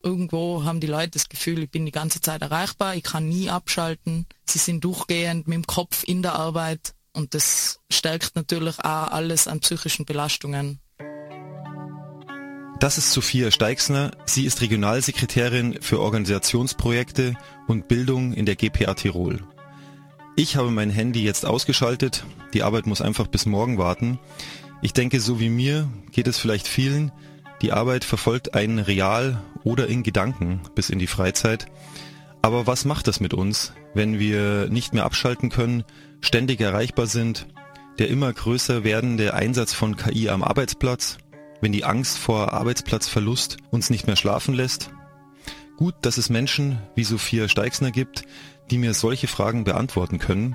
Irgendwo haben die Leute das Gefühl, ich bin die ganze Zeit erreichbar, ich kann nie abschalten. Sie sind durchgehend mit dem Kopf in der Arbeit und das stärkt natürlich auch alles an psychischen Belastungen. Das ist Sophia Steixner. Sie ist Regionalsekretärin für Organisationsprojekte und Bildung in der GPA Tirol. Ich habe mein Handy jetzt ausgeschaltet. Die Arbeit muss einfach bis morgen warten. Ich denke, so wie mir geht es vielleicht vielen. Die Arbeit verfolgt einen real oder in Gedanken bis in die Freizeit. Aber was macht das mit uns, wenn wir nicht mehr abschalten können, ständig erreichbar sind, der immer größer werdende Einsatz von KI am Arbeitsplatz, wenn die Angst vor Arbeitsplatzverlust uns nicht mehr schlafen lässt? Gut, dass es Menschen wie Sophia Steixner gibt, die mir solche Fragen beantworten können.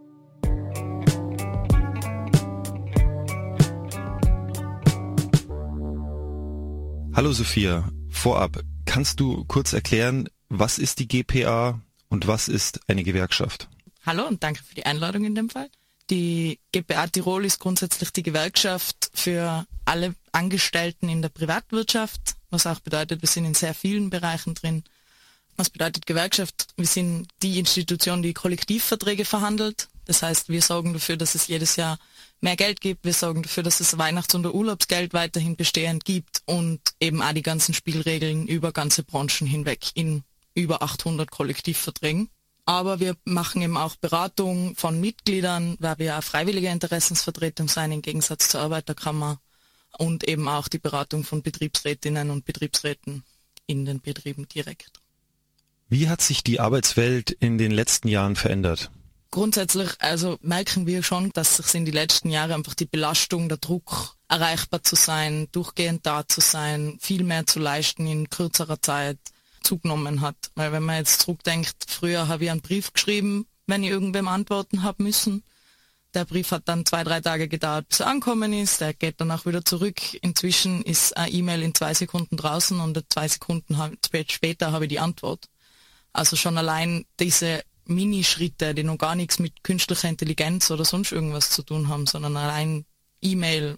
Hallo Sophia, vorab, kannst du kurz erklären, was ist die GPA und was ist eine Gewerkschaft? Hallo und danke für die Einladung in dem Fall. Die GPA Tirol ist grundsätzlich die Gewerkschaft für alle Angestellten in der Privatwirtschaft, was auch bedeutet, wir sind in sehr vielen Bereichen drin. Was bedeutet Gewerkschaft? Wir sind die Institution, die Kollektivverträge verhandelt. Das heißt, wir sorgen dafür, dass es jedes Jahr mehr Geld gibt. Wir sorgen dafür, dass es Weihnachts- und Urlaubsgeld weiterhin bestehend gibt und eben auch die ganzen Spielregeln über ganze Branchen hinweg in über 800 Kollektivverträgen. Aber wir machen eben auch Beratung von Mitgliedern, weil wir auch freiwillige Interessensvertretung sein, im Gegensatz zur Arbeiterkammer. Und eben auch die Beratung von Betriebsrätinnen und Betriebsräten in den Betrieben direkt. Wie hat sich die Arbeitswelt in den letzten Jahren verändert? Grundsätzlich merken wir schon, dass sich in den letzten Jahren einfach die Belastung, der Druck, erreichbar zu sein, durchgehend da zu sein, viel mehr zu leisten in kürzerer Zeit zugenommen hat. Weil wenn man jetzt zurückdenkt, früher habe ich einen Brief geschrieben, wenn ich irgendwem antworten habe müssen. Der Brief hat dann 2-3 Tage gedauert, bis er angekommen ist. Der geht danach wieder zurück. Inzwischen ist eine E-Mail in 2 Sekunden draußen und 2 Sekunden später habe ich die Antwort. Also schon allein diese Minischritte, die noch gar nichts mit künstlicher Intelligenz oder sonst irgendwas zu tun haben, sondern allein E-Mail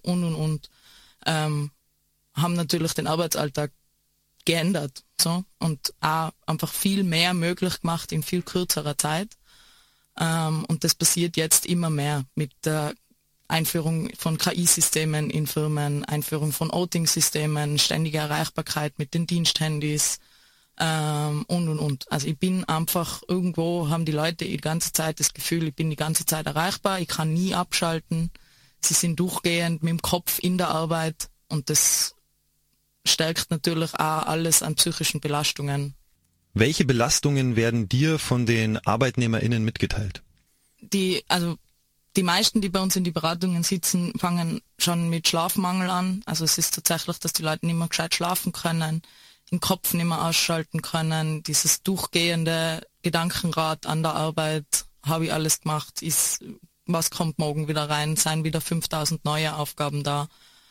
haben natürlich den Arbeitsalltag geändert. So, und auch einfach viel mehr möglich gemacht in viel kürzerer Zeit. Und das passiert jetzt immer mehr mit der Einführung von KI-Systemen in Firmen, Einführung von Outing-Systemen, ständige Erreichbarkeit mit den Diensthandys und. Also ich bin einfach, irgendwo haben die Leute die ganze Zeit das Gefühl, ich bin die ganze Zeit erreichbar, ich kann nie abschalten. Sie sind durchgehend mit dem Kopf in der Arbeit und das stärkt natürlich auch alles an psychischen Belastungen. Welche Belastungen werden dir von den ArbeitnehmerInnen mitgeteilt? Die meisten, die bei uns in die Beratungen sitzen, fangen schon mit Schlafmangel an. Also es ist tatsächlich, dass die Leute nicht mehr gescheit schlafen können, den Kopf nicht mehr ausschalten können. Dieses durchgehende Gedankenrad an der Arbeit, habe ich alles gemacht, was kommt morgen wieder rein, seien wieder 5000 neue Aufgaben da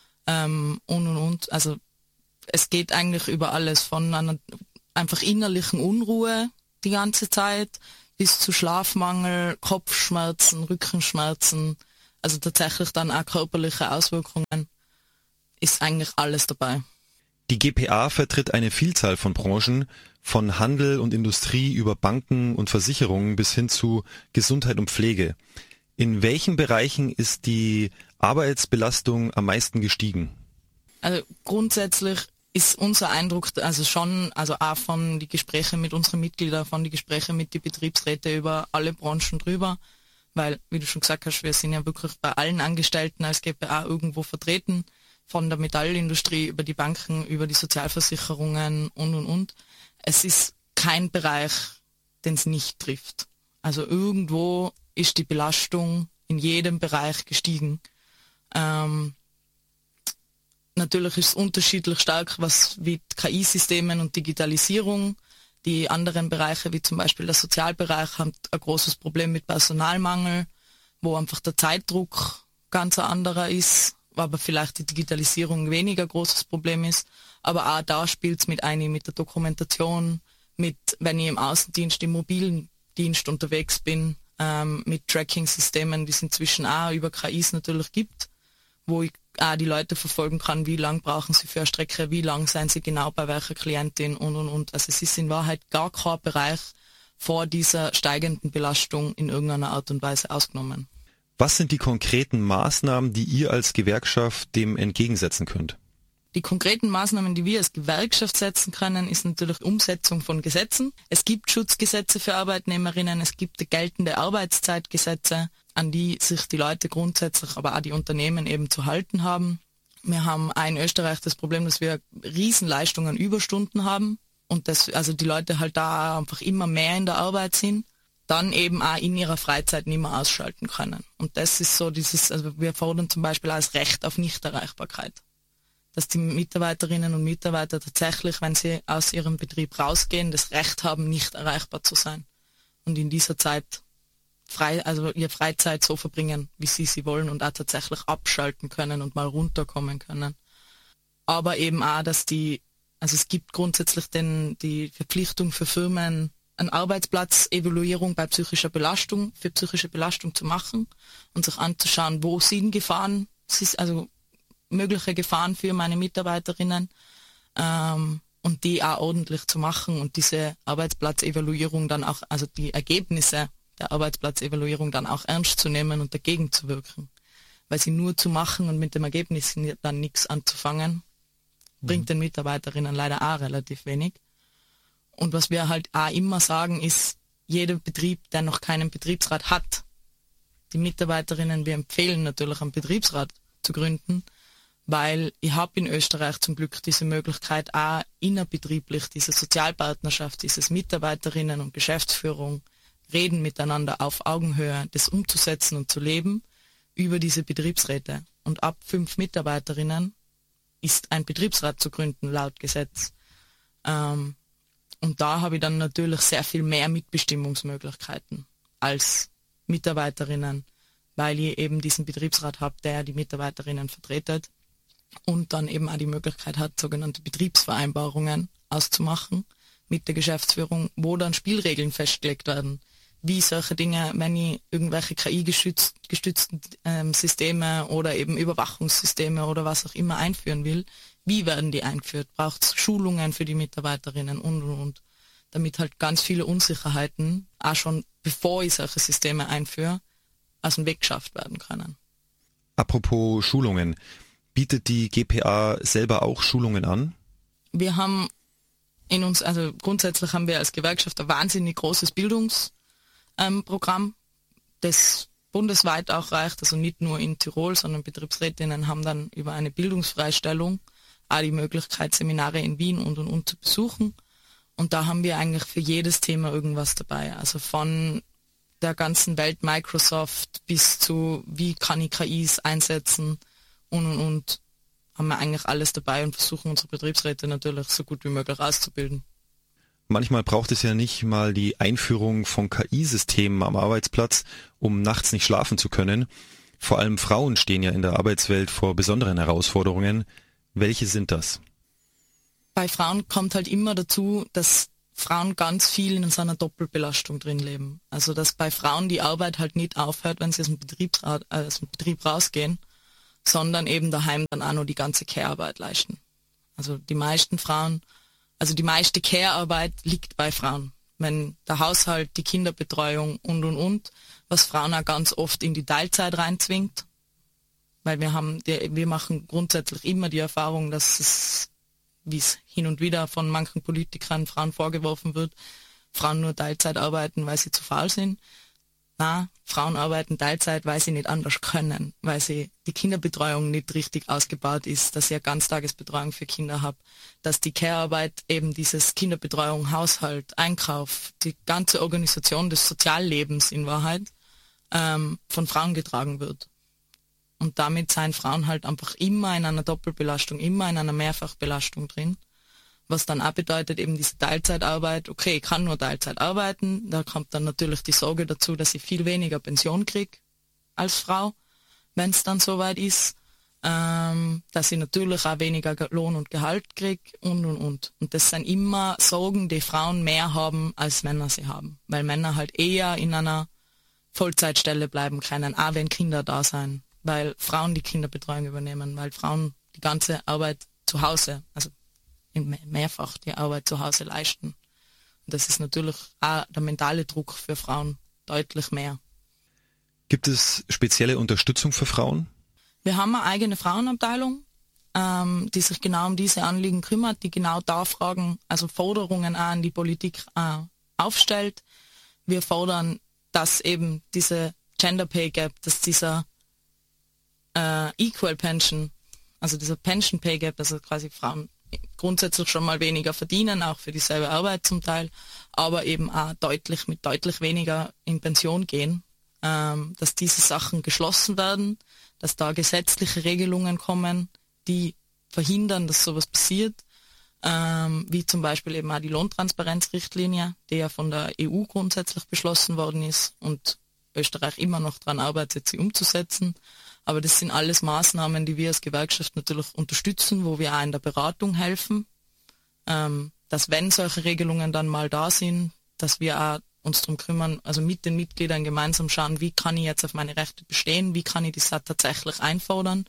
und. Also es geht eigentlich über alles, von einer einfach innerlichen Unruhe die ganze Zeit bis zu Schlafmangel, Kopfschmerzen, Rückenschmerzen, also tatsächlich dann auch körperliche Auswirkungen, ist eigentlich alles dabei. Die GPA vertritt eine Vielzahl von Branchen, von Handel und Industrie über Banken und Versicherungen bis hin zu Gesundheit und Pflege. In welchen Bereichen ist die Arbeitsbelastung am meisten gestiegen? Also grundsätzlich ist unser Eindruck, also auch von die Gespräche mit unseren Mitgliedern, von die Gespräche mit den Betriebsräten über alle Branchen drüber, weil, wie du schon gesagt hast, wir sind ja wirklich bei allen Angestellten als GPA irgendwo vertreten, von der Metallindustrie über die Banken, über die Sozialversicherungen und. Es ist kein Bereich, den es nicht trifft. Also irgendwo ist die Belastung in jedem Bereich gestiegen. Natürlich ist es unterschiedlich stark, was wie KI-Systemen und Digitalisierung. Die anderen Bereiche, wie zum Beispiel der Sozialbereich, haben ein großes Problem mit Personalmangel, wo einfach der Zeitdruck ganz ein anderer ist, aber vielleicht die Digitalisierung weniger großes Problem ist. Aber auch da spielt es mit ein, mit der Dokumentation, wenn ich im Außendienst, im mobilen Dienst unterwegs bin, mit Tracking-Systemen, die es inzwischen auch über KIs natürlich gibt, wo ich auch die Leute verfolgen kann, wie lang brauchen sie für eine Strecke, wie lang sind sie genau bei welcher Klientin und. Also es ist in Wahrheit gar kein Bereich vor dieser steigenden Belastung in irgendeiner Art und Weise ausgenommen. Was sind die konkreten Maßnahmen, die ihr als Gewerkschaft dem entgegensetzen könnt? Die konkreten Maßnahmen, die wir als Gewerkschaft setzen können, ist natürlich die Umsetzung von Gesetzen. Es gibt Schutzgesetze für Arbeitnehmerinnen, es gibt geltende Arbeitszeitgesetze, an die sich die Leute grundsätzlich, aber auch die Unternehmen eben zu halten haben. Wir haben auch in Österreich das Problem, dass wir Riesenleistungen an Überstunden haben und dass also die Leute halt da einfach immer mehr in der Arbeit sind, dann eben auch in ihrer Freizeit nicht mehr ausschalten können. Und das ist so also wir fordern zum Beispiel auch das Recht auf Nichterreichbarkeit. Dass die Mitarbeiterinnen und Mitarbeiter tatsächlich, wenn sie aus ihrem Betrieb rausgehen, das Recht haben, nicht erreichbar zu sein. Und in dieser Zeit ihre Freizeit so verbringen, wie sie wollen und auch tatsächlich abschalten können und mal runterkommen können. Aber eben auch, dass es gibt grundsätzlich die Verpflichtung für Firmen, eine Arbeitsplatzevaluierung für psychische Belastung zu machen und sich anzuschauen, wo sind Gefahren, mögliche Gefahren für meine Mitarbeiterinnen und die auch ordentlich zu machen und diese Arbeitsplatzevaluierung dann auch, also die Ergebnisse der Arbeitsplatzevaluierung dann auch ernst zu nehmen und dagegen zu wirken. Weil sie nur zu machen und mit dem Ergebnis dann nichts anzufangen, bringt den Mitarbeiterinnen leider auch relativ wenig. Und was wir halt auch immer sagen ist, jeder Betrieb, der noch keinen Betriebsrat hat, die Mitarbeiterinnen, wir empfehlen natürlich einen Betriebsrat zu gründen, weil ich habe in Österreich zum Glück diese Möglichkeit, auch innerbetrieblich diese Sozialpartnerschaft, dieses Mitarbeiterinnen und Geschäftsführung reden miteinander auf Augenhöhe, das umzusetzen und zu leben über diese Betriebsräte. Und ab 5 Mitarbeiterinnen ist ein Betriebsrat zu gründen, laut Gesetz. Und da habe ich dann natürlich sehr viel mehr Mitbestimmungsmöglichkeiten als Mitarbeiterinnen, weil ich eben diesen Betriebsrat habe, der die Mitarbeiterinnen vertretet und dann eben auch die Möglichkeit hat, sogenannte Betriebsvereinbarungen auszumachen mit der Geschäftsführung, wo dann Spielregeln festgelegt werden, wie solche Dinge, wenn ich irgendwelche KI-gestützten Systeme oder eben Überwachungssysteme oder was auch immer einführen will, wie werden die eingeführt? Braucht es Schulungen für die Mitarbeiterinnen und, damit halt ganz viele Unsicherheiten, auch schon bevor ich solche Systeme einführe, aus dem Weg geschafft werden können. Apropos Schulungen, bietet die GPA selber auch Schulungen an? Wir haben grundsätzlich haben wir als Gewerkschaft ein wahnsinnig großes Bildungsprogramm, das bundesweit auch reicht, also nicht nur in Tirol, sondern Betriebsrätinnen haben dann über eine Bildungsfreistellung auch die Möglichkeit, Seminare in Wien und zu besuchen. Und da haben wir eigentlich für jedes Thema irgendwas dabei. Also von der ganzen Welt Microsoft bis zu, wie kann ich KIs einsetzen und haben wir eigentlich alles dabei und versuchen unsere Betriebsräte natürlich so gut wie möglich auszubilden. Manchmal braucht es ja nicht mal die Einführung von KI-Systemen am Arbeitsplatz, um nachts nicht schlafen zu können. Vor allem Frauen stehen ja in der Arbeitswelt vor besonderen Herausforderungen. Welche sind das? Bei Frauen kommt halt immer dazu, dass Frauen ganz viel in so einer Doppelbelastung drin leben. Also dass bei Frauen die Arbeit halt nicht aufhört, wenn sie aus dem Betrieb rausgehen, sondern eben daheim dann auch noch die ganze Care-Arbeit leisten. Also die meiste Care-Arbeit liegt bei Frauen. Wenn der Haushalt, die Kinderbetreuung und, was Frauen auch ganz oft in die Teilzeit reinzwingt, weil wir machen grundsätzlich immer die Erfahrung, dass es, wie es hin und wieder von manchen Politikern Frauen vorgeworfen wird, Frauen nur Teilzeit arbeiten, weil sie zu faul sind. Na, Frauen arbeiten Teilzeit, weil sie nicht anders können, weil die Kinderbetreuung nicht richtig ausgebaut ist, dass ich eine Ganztagesbetreuung für Kinder habe, dass die Care-Arbeit eben dieses Kinderbetreuung, Haushalt, Einkauf, die ganze Organisation des Soziallebens in Wahrheit von Frauen getragen wird. Und damit seien Frauen halt einfach immer in einer Doppelbelastung, immer in einer Mehrfachbelastung drin. Was dann auch bedeutet, eben diese Teilzeitarbeit, okay, ich kann nur Teilzeit arbeiten, da kommt dann natürlich die Sorge dazu, dass ich viel weniger Pension kriege als Frau, wenn es dann soweit ist, dass ich natürlich auch weniger Lohn und Gehalt kriege und. Und das sind immer Sorgen, die Frauen mehr haben, als Männer sie haben, weil Männer halt eher in einer Vollzeitstelle bleiben können, auch wenn Kinder da sein. weil Frauen die Kinderbetreuung übernehmen, weil Frauen die ganze Arbeit zu Hause, also mehrfach die Arbeit zu Hause leisten. Und das ist natürlich auch der mentale Druck für Frauen deutlich mehr. Gibt es spezielle Unterstützung für Frauen? Wir haben eine eigene Frauenabteilung, die sich genau um diese Anliegen kümmert, die genau da Fragen, also Forderungen auch an die Politik aufstellt. Wir fordern, dass eben diese Gender Pay Gap, dass dieser Equal Pension, also dieser Pension Pay Gap, also quasi Frauen grundsätzlich schon mal weniger verdienen, auch für dieselbe Arbeit zum Teil, aber eben auch mit deutlich weniger in Pension gehen, dass diese Sachen geschlossen werden, dass da gesetzliche Regelungen kommen, die verhindern, dass sowas passiert, wie zum Beispiel eben auch die Lohntransparenzrichtlinie, die ja von der EU grundsätzlich beschlossen worden ist und Österreich immer noch daran arbeitet, sie umzusetzen. Aber das sind alles Maßnahmen, die wir als Gewerkschaft natürlich unterstützen, wo wir auch in der Beratung helfen, dass wenn solche Regelungen dann mal da sind, dass wir auch uns darum kümmern, also mit den Mitgliedern gemeinsam schauen, wie kann ich jetzt auf meine Rechte bestehen, wie kann ich das tatsächlich einfordern.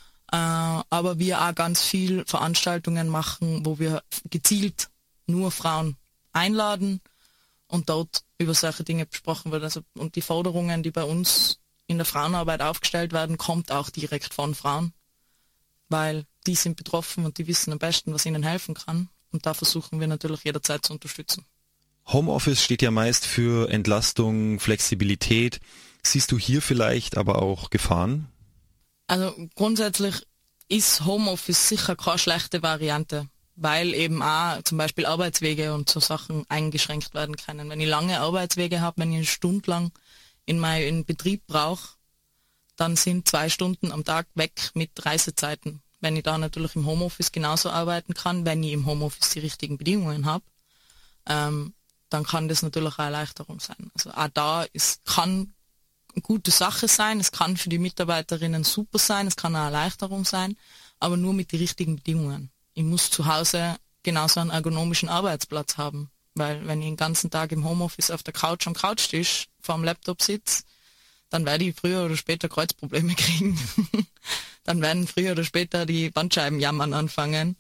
Aber wir auch ganz viel Veranstaltungen machen, wo wir gezielt nur Frauen einladen und dort über solche Dinge besprochen wird. Also, und die Forderungen, die bei uns in der Frauenarbeit aufgestellt werden, kommt auch direkt von Frauen, weil die sind betroffen und die wissen am besten, was ihnen helfen kann. Und da versuchen wir natürlich jederzeit zu unterstützen. Homeoffice steht ja meist für Entlastung, Flexibilität. Siehst du hier vielleicht aber auch Gefahren? Also grundsätzlich ist Homeoffice sicher keine schlechte Variante, weil eben auch zum Beispiel Arbeitswege und so Sachen eingeschränkt werden können. Wenn ich lange Arbeitswege habe, wenn ich eine Stunde lang in meinen Betrieb brauche, dann sind 2 Stunden am Tag weg mit Reisezeiten. Wenn ich da natürlich im Homeoffice genauso arbeiten kann, wenn ich im Homeoffice die richtigen Bedingungen habe, dann kann das natürlich eine Erleichterung sein. Also auch da kann eine gute Sache sein, es kann für die Mitarbeiterinnen super sein, es kann eine Erleichterung sein, aber nur mit den richtigen Bedingungen. Ich muss zu Hause genauso einen ergonomischen Arbeitsplatz haben, weil wenn ich den ganzen Tag im Homeoffice auf der Couch am Couchtisch vor dem Laptop sitze, dann werde ich früher oder später Kreuzprobleme kriegen. Dann werden früher oder später die Bandscheiben jammern anfangen.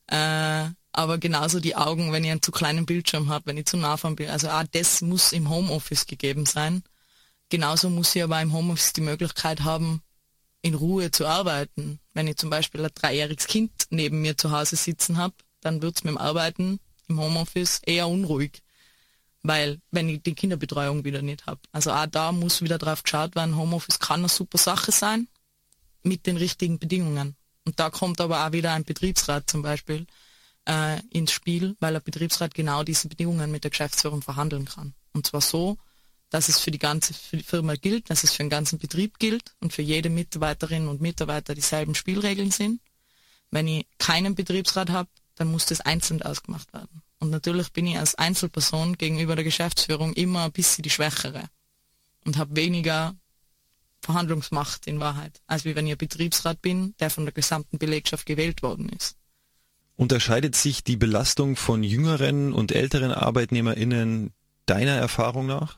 Aber genauso die Augen, wenn ich einen zu kleinen Bildschirm habe, wenn ich zu nah vom Bild, also auch das muss im Homeoffice gegeben sein. Genauso muss ich aber im Homeoffice die Möglichkeit haben, in Ruhe zu arbeiten. Wenn ich zum Beispiel ein 3-jähriges Kind neben mir zu Hause sitzen habe, dann wird es mit dem Arbeiten im Homeoffice eher unruhig, weil wenn ich die Kinderbetreuung wieder nicht habe. Also auch da muss wieder drauf geschaut werden, Homeoffice kann eine super Sache sein, mit den richtigen Bedingungen. Und da kommt aber auch wieder ein Betriebsrat zum Beispiel ins Spiel, weil der Betriebsrat genau diese Bedingungen mit der Geschäftsführung verhandeln kann. Und zwar so, dass es für die ganze Firma gilt, dass es für den ganzen Betrieb gilt und für jede Mitarbeiterin und Mitarbeiter dieselben Spielregeln sind. Wenn ich keinen Betriebsrat habe, dann muss das einzeln ausgemacht werden. Und natürlich bin ich als Einzelperson gegenüber der Geschäftsführung immer ein bisschen die Schwächere und habe weniger Verhandlungsmacht in Wahrheit, als wie wenn ich ein Betriebsrat bin, der von der gesamten Belegschaft gewählt worden ist. Unterscheidet sich die Belastung von jüngeren und älteren ArbeitnehmerInnen deiner Erfahrung nach?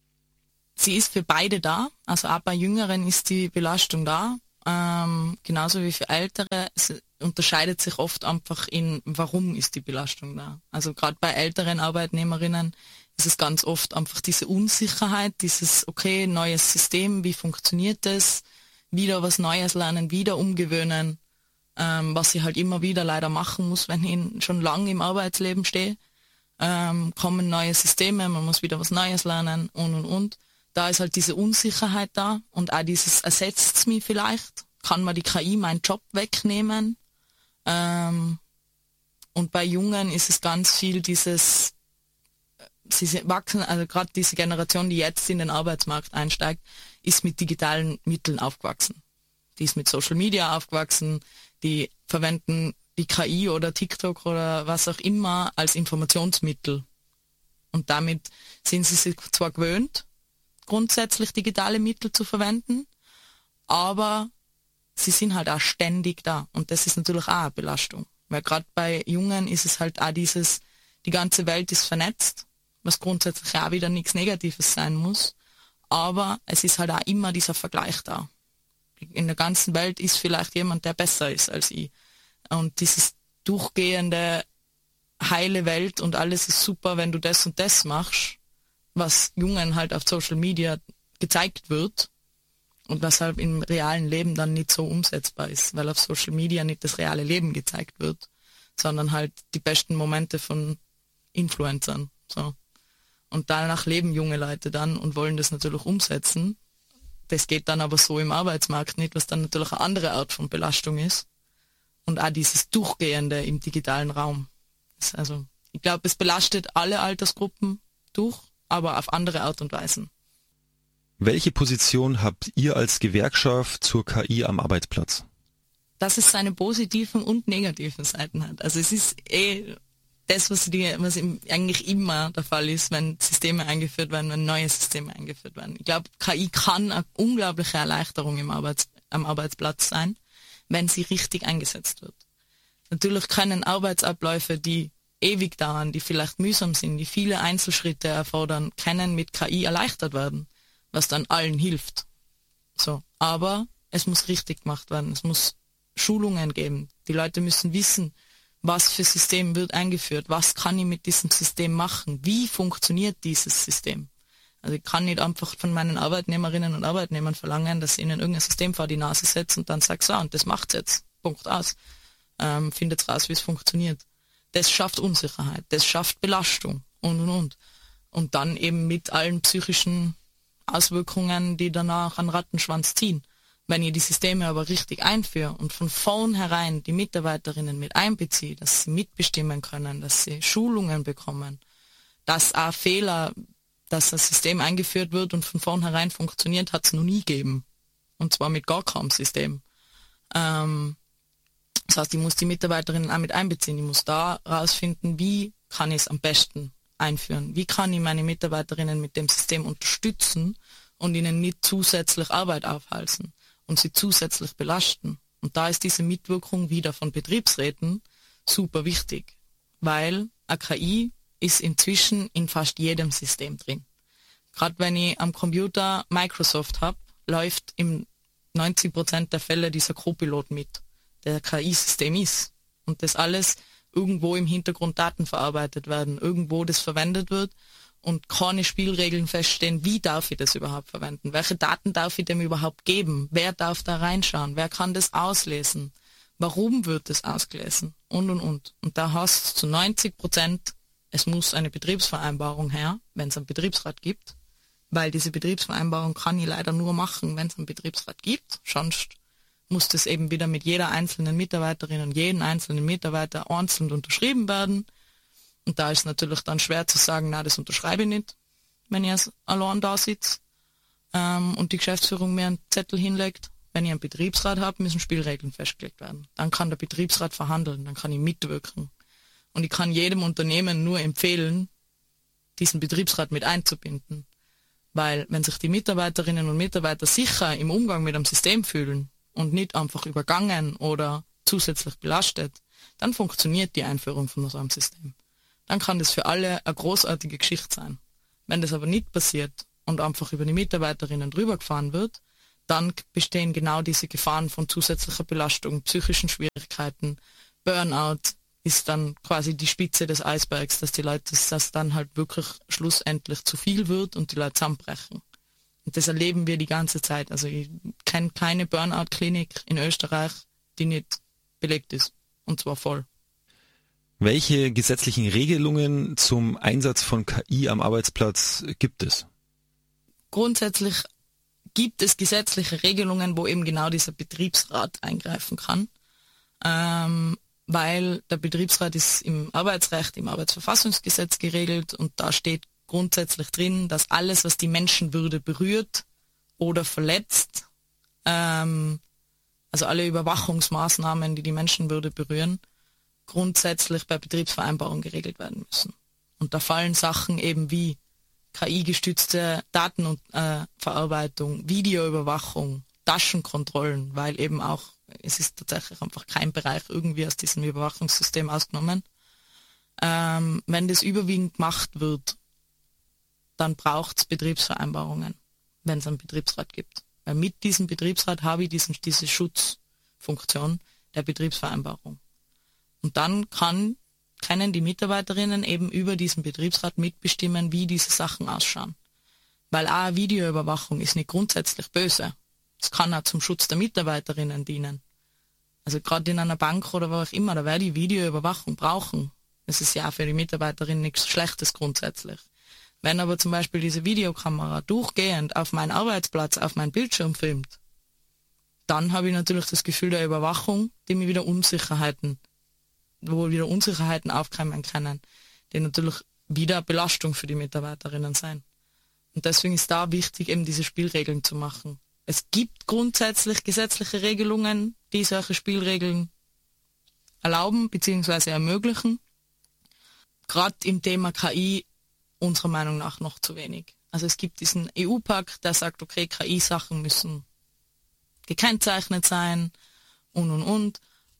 Sie ist für beide da, also auch bei Jüngeren ist die Belastung da, genauso wie für Ältere. Es unterscheidet sich oft einfach in, warum ist die Belastung da. Also gerade bei älteren Arbeitnehmerinnen ist es ganz oft einfach diese Unsicherheit, dieses, okay, neues System, wie funktioniert das, wieder was Neues lernen, wieder umgewöhnen, was ich halt immer wieder leider machen muss, wenn ich schon lange im Arbeitsleben stehe. Kommen neue Systeme, man muss wieder was Neues lernen und. Da ist halt diese Unsicherheit da und auch dieses, ersetzt es mich vielleicht? Kann man die KI meinen Job wegnehmen? Und bei Jungen ist es ganz viel dieses, sie wachsen, also gerade diese Generation, die jetzt in den Arbeitsmarkt einsteigt, ist mit digitalen Mitteln aufgewachsen. Die ist mit Social Media aufgewachsen, die verwenden die KI oder TikTok oder was auch immer als Informationsmittel. Und damit sind sie sich zwar gewöhnt, grundsätzlich digitale Mittel zu verwenden, aber sie sind halt auch ständig da und das ist natürlich auch eine Belastung, weil gerade bei Jungen ist es halt auch dieses, die ganze Welt ist vernetzt, was grundsätzlich auch wieder nichts Negatives sein muss, aber es ist halt auch immer dieser Vergleich da. in der ganzen Welt ist vielleicht jemand, der besser ist als ich. Und dieses durchgehende heile Welt und alles ist super, wenn du das und das machst, was Jungen halt auf Social Media gezeigt wird und was halt im realen Leben dann nicht so umsetzbar ist, weil auf Social Media nicht das reale Leben gezeigt wird, sondern halt die besten Momente von Influencern. So. Und danach leben junge Leute dann und wollen das natürlich umsetzen. Das geht dann aber so im Arbeitsmarkt nicht, was dann natürlich eine andere Art von Belastung ist. Und auch dieses Durchgehende im digitalen Raum. Also, ich glaube, es belastet alle Altersgruppen durch, aber auf andere Art und Weisen. Welche Position habt ihr als Gewerkschaft zur KI am Arbeitsplatz? Dass es seine positiven und negativen Seiten hat. Also es ist das, was eigentlich immer der Fall ist, wenn Systeme eingeführt werden, wenn neue Systeme eingeführt werden. Ich glaube, KI kann eine unglaubliche Erleichterung am Arbeitsplatz sein, wenn sie richtig eingesetzt wird. Natürlich können Arbeitsabläufe, die ewig dauern, die vielleicht mühsam sind, die viele Einzelschritte erfordern, können mit KI erleichtert werden, was dann allen hilft. So, aber es muss richtig gemacht werden. Es muss Schulungen geben. Die Leute müssen wissen, was für System wird eingeführt, was kann ich mit diesem System machen, wie funktioniert dieses System. Also ich kann nicht einfach von meinen Arbeitnehmerinnen und Arbeitnehmern verlangen, dass sie ihnen irgendein System vor die Nase setzen und dann sagt, so, und das macht's jetzt. Punkt aus. Findet's raus, wie es funktioniert. Das schafft Unsicherheit, das schafft Belastung und. Und dann eben mit allen psychischen Auswirkungen, die danach an Rattenschwanz ziehen. Wenn ich die Systeme aber richtig einführe und von vornherein die Mitarbeiterinnen mit einbeziehe, dass sie mitbestimmen können, dass sie Schulungen bekommen, dass auch Fehler, dass das System eingeführt wird und von vornherein funktioniert, hat es noch nie gegeben. Und zwar mit gar keinem System. Das heißt, ich muss die Mitarbeiterinnen auch mit einbeziehen. Ich muss da rausfinden, wie kann ich es am besten einführen? Wie kann ich meine Mitarbeiterinnen mit dem System unterstützen und ihnen nicht zusätzlich Arbeit aufhalsen und sie zusätzlich belasten? Und da ist diese Mitwirkung wieder von Betriebsräten super wichtig, weil eine KI ist inzwischen in fast jedem System drin. Gerade wenn ich am Computer Microsoft habe, läuft im 90% der Fälle dieser Co-Pilot mit, der KI-System ist. Und das alles irgendwo im Hintergrund Daten verarbeitet werden, irgendwo das verwendet wird und keine Spielregeln feststehen, wie darf ich das überhaupt verwenden, welche Daten darf ich dem überhaupt geben, wer darf da reinschauen, wer kann das auslesen, warum wird das ausgelesen und. Und da hast du zu 90%, es muss eine Betriebsvereinbarung her, wenn es einen Betriebsrat gibt, weil diese Betriebsvereinbarung kann ich leider nur machen, wenn es einen Betriebsrat gibt, sonst muss das eben wieder mit jeder einzelnen Mitarbeiterin und jedem einzelnen Mitarbeiter einzeln unterschrieben werden. Und da ist natürlich dann schwer zu sagen, na, das unterschreibe ich nicht, wenn ich als allein da sitze und die Geschäftsführung mir einen Zettel hinlegt. Wenn ich einen Betriebsrat habe, müssen Spielregeln festgelegt werden. Dann kann der Betriebsrat verhandeln, dann kann ich mitwirken. Und ich kann jedem Unternehmen nur empfehlen, diesen Betriebsrat mit einzubinden. Weil wenn sich die Mitarbeiterinnen und Mitarbeiter sicher im Umgang mit einem System fühlen und nicht einfach übergangen oder zusätzlich belastet, dann funktioniert die Einführung von so einem System. Dann kann das für alle eine großartige Geschichte sein. Wenn das aber nicht passiert und einfach über die Mitarbeiterinnen drüber gefahren wird, dann bestehen genau diese Gefahren von zusätzlicher Belastung, psychischen Schwierigkeiten. Burnout ist dann quasi die Spitze des Eisbergs, dass die Leute, dass dann halt wirklich schlussendlich zu viel wird und die Leute zusammenbrechen. Und das erleben wir die ganze Zeit. Also ich kenne keine Burnout-Klinik in Österreich, die nicht belegt ist. Und zwar voll. Welche gesetzlichen Regelungen zum Einsatz von KI am Arbeitsplatz gibt es? Grundsätzlich gibt es gesetzliche Regelungen, wo eben genau dieser Betriebsrat eingreifen kann. Weil der Betriebsrat ist im Arbeitsrecht, im Arbeitsverfassungsgesetz geregelt und da steht grundsätzlich drin, dass alles, was die Menschenwürde berührt oder verletzt, also alle Überwachungsmaßnahmen, die die Menschenwürde berühren, grundsätzlich bei Betriebsvereinbarung geregelt werden müssen. Und da fallen Sachen eben wie KI-gestützte Datenverarbeitung, Videoüberwachung, Taschenkontrollen, weil eben auch, es ist tatsächlich einfach kein Bereich irgendwie aus diesem Überwachungssystem ausgenommen. Wenn das überwiegend gemacht wird, dann braucht es Betriebsvereinbarungen, wenn es einen Betriebsrat gibt. Weil mit diesem Betriebsrat habe ich diese Schutzfunktion der Betriebsvereinbarung. Und dann können die Mitarbeiterinnen eben über diesen Betriebsrat mitbestimmen, wie diese Sachen ausschauen. Weil auch Videoüberwachung ist nicht grundsätzlich böse. Es kann auch zum Schutz der Mitarbeiterinnen dienen. Also gerade in einer Bank oder wo auch immer, da werde ich Videoüberwachung brauchen. Das ist ja auch für die Mitarbeiterinnen nichts Schlechtes grundsätzlich. Wenn aber zum Beispiel diese Videokamera durchgehend auf meinen Arbeitsplatz, auf meinen Bildschirm filmt, dann habe ich natürlich das Gefühl der Überwachung, wo wieder Unsicherheiten aufkommen können, die natürlich wieder Belastung für die Mitarbeiterinnen sein. Und deswegen ist da wichtig, eben diese Spielregeln zu machen. Es gibt grundsätzlich gesetzliche Regelungen, die solche Spielregeln erlauben bzw. ermöglichen. Gerade im Thema KI unserer Meinung nach noch zu wenig. Also es gibt diesen EU-Pakt, der sagt, okay, KI-Sachen müssen gekennzeichnet sein und.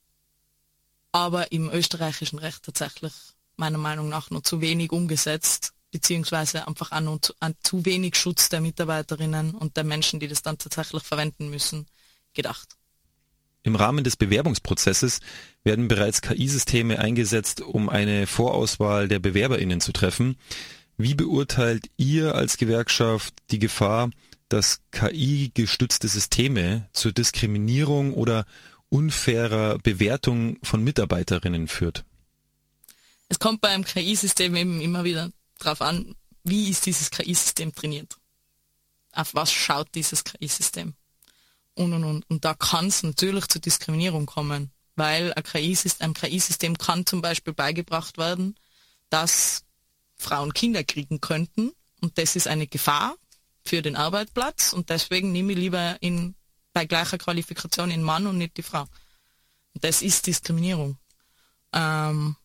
Aber im österreichischen Recht tatsächlich meiner Meinung nach noch zu wenig umgesetzt, beziehungsweise einfach an zu wenig Schutz der Mitarbeiterinnen und der Menschen, die das dann tatsächlich verwenden müssen, gedacht. Im Rahmen des Bewerbungsprozesses werden bereits KI-Systeme eingesetzt, um eine Vorauswahl der BewerberInnen zu treffen. Wie beurteilt ihr als Gewerkschaft die Gefahr, dass KI-gestützte Systeme zur Diskriminierung oder unfairer Bewertung von Mitarbeiterinnen führt? Es kommt bei einem KI-System eben immer wieder darauf an, wie ist dieses KI-System trainiert? Auf was schaut dieses KI-System? Und da kann es natürlich zur Diskriminierung kommen, weil einem KI-System kann zum Beispiel beigebracht werden, dass Frauen Kinder kriegen könnten und das ist eine Gefahr für den Arbeitsplatz und deswegen nehme ich lieber bei gleicher Qualifikation den Mann und nicht die Frau. Und das ist Diskriminierung. Und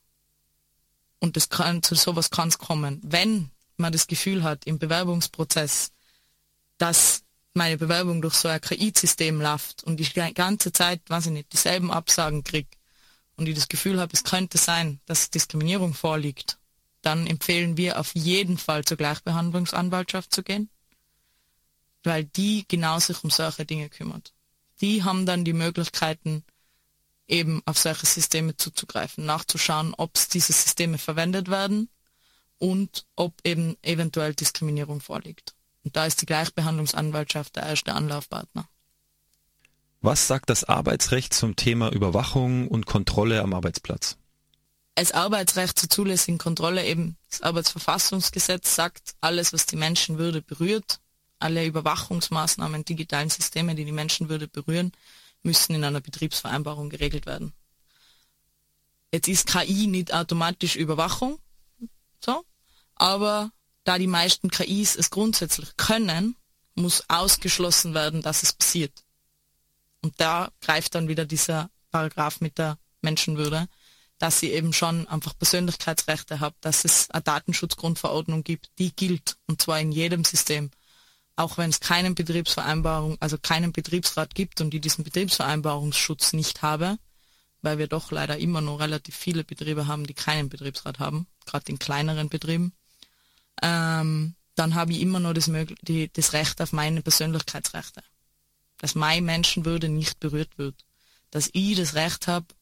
zu sowas kann es kommen. Wenn man das Gefühl hat im Bewerbungsprozess, dass meine Bewerbung durch so ein KI-System läuft und ich die ganze Zeit, dieselben Absagen kriege und ich das Gefühl habe, es könnte sein, dass Diskriminierung vorliegt, dann empfehlen wir auf jeden Fall zur Gleichbehandlungsanwaltschaft zu gehen, weil die genau sich um solche Dinge kümmert. Die haben dann die Möglichkeiten, eben auf solche Systeme zuzugreifen, nachzuschauen, ob diese Systeme verwendet werden und ob eben eventuell Diskriminierung vorliegt. Und da ist die Gleichbehandlungsanwaltschaft der erste Anlaufpartner. Was sagt das Arbeitsrecht zum Thema Überwachung und Kontrolle am Arbeitsplatz? Als Arbeitsrecht zur zulässigen Kontrolle eben das Arbeitsverfassungsgesetz sagt, alles, was die Menschenwürde berührt, alle Überwachungsmaßnahmen, digitalen Systeme, die die Menschenwürde berühren, müssen in einer Betriebsvereinbarung geregelt werden. Jetzt ist KI nicht automatisch Überwachung, so, aber da die meisten KIs es grundsätzlich können, muss ausgeschlossen werden, dass es passiert. Und da greift dann wieder dieser Paragraph mit der Menschenwürde, dass sie eben schon einfach Persönlichkeitsrechte hat, dass es eine Datenschutzgrundverordnung gibt, die gilt, und zwar in jedem System. Auch wenn es keinen Betriebsrat gibt und die diesen Betriebsvereinbarungsschutz nicht habe, weil wir doch leider immer noch relativ viele Betriebe haben, die keinen Betriebsrat haben, gerade in kleineren Betrieben, dann habe ich immer noch das Recht auf meine Persönlichkeitsrechte. Dass meine Menschenwürde nicht berührt wird. Dass ich das Recht habe,